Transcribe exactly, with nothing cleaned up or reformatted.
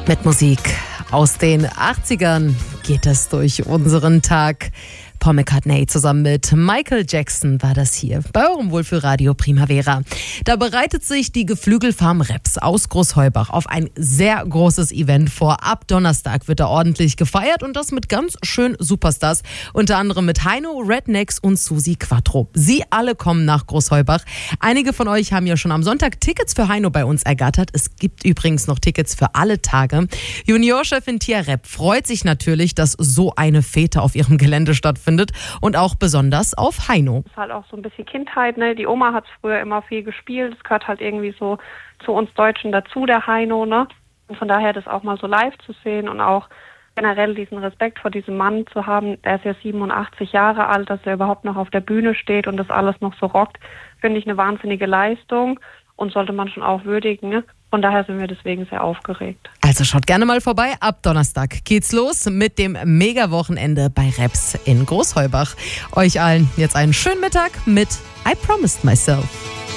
Mit Musik aus den achtzigern geht es durch unseren Tag. Paul McCartney zusammen mit Michael Jackson war das hier bei eurem Wohlfühlradio Primavera. Da bereitet sich die Geflügelfarm Reps aus Großheubach auf ein sehr großes Event vor. Ab Donnerstag wird da ordentlich gefeiert und das mit ganz schön Superstars. Unter anderem mit Heino, Rednecks und Susi Quattro. Sie alle kommen nach Großheubach. Einige von euch haben ja schon am Sonntag Tickets für Heino bei uns ergattert. Es gibt übrigens noch Tickets für alle Tage. Juniorchefin Tia Repp freut sich natürlich, dass so eine Fete auf ihrem Gelände stattfindet. Und auch besonders auf Heino. Das ist halt auch so ein bisschen Kindheit, ne? Die Oma hat es früher immer viel gespielt. Es gehört halt irgendwie so zu uns Deutschen dazu, der Heino, ne? Und von daher das auch mal so live zu sehen und auch generell diesen Respekt vor diesem Mann zu haben. Der ist ja siebenundachtzig Jahre alt, dass er überhaupt noch auf der Bühne steht und das alles noch so rockt, finde ich eine wahnsinnige Leistung und sollte man schon auch würdigen, ne? Von daher sind wir deswegen sehr aufgeregt. Also schaut gerne mal vorbei. Ab Donnerstag geht's los mit dem Mega-Wochenende bei Reps in Großheubach. Euch allen jetzt einen schönen Mittag mit I Promised Myself.